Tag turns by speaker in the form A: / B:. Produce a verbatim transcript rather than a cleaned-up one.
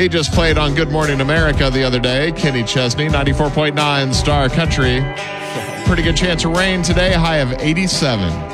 A: He just played on Good Morning America the other day. Kenny Chesney, ninety-four point nine Star Country. Pretty good chance of rain today, high of eighty-seven.